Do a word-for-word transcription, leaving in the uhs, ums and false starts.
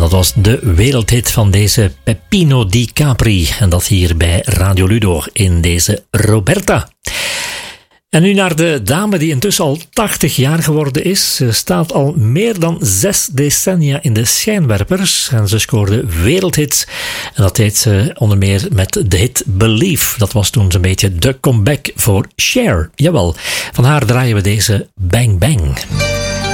dat was de wereldhit van deze Peppino Di Capri. En dat hier bij Radio Ludo in deze Roberta. En nu naar de dame die intussen al tachtig jaar geworden is. Ze staat al meer dan zes decennia in de schijnwerpers. En ze scoorde wereldhits. En dat deed ze onder meer met de hit Believe. Dat was toen zo'n beetje de comeback voor Cher. Jawel, van haar draaien we deze Bang Bang.